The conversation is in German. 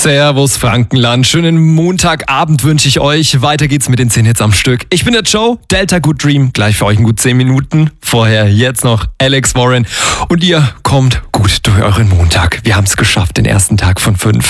Servus Frankenland, schönen Montagabend wünsche ich euch. Weiter geht's mit den 10 Hits am Stück. Ich bin der Joe, Delta Good Dream, gleich für euch in gut 10 Minuten. Vorher jetzt noch Alex Warren und ihr kommt gut durch euren Montag. Wir haben es geschafft, den ersten Tag von 5.